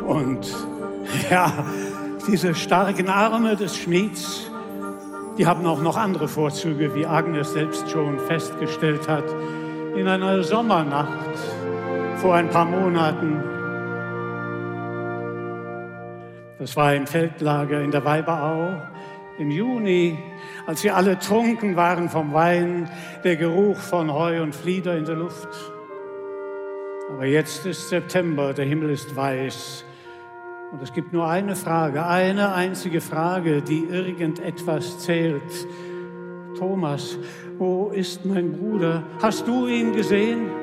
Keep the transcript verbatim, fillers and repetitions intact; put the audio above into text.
Und ja, diese starken Arme des Schmieds, die haben auch noch andere Vorzüge, wie Agnes selbst schon festgestellt hat. In einer Sommernacht vor ein paar Monaten, das war im Feldlager in der Weiberau, im Juni, als wir alle trunken waren vom Wein, der Geruch von Heu und Flieder in der Luft. Aber jetzt ist September, der Himmel ist weiß. Und es gibt nur eine Frage, eine einzige Frage, die irgendetwas zählt. Thomas, wo ist mein Bruder? Hast du ihn gesehen?